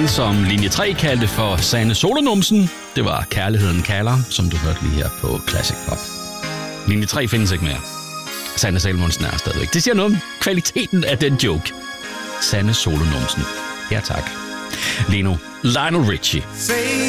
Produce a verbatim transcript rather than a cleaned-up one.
som linje tre kaldte for Sanne Solonumsen. Det var Kærligheden kalder, som du hørte lige her på Classic Pop. Linje tre findes ikke mere. Sanne Salomonsen er stadigvæk. Det siger noget om kvaliteten af den joke. Sanne Solonumsen. Ja tak. Lige nu, Lionel Richie.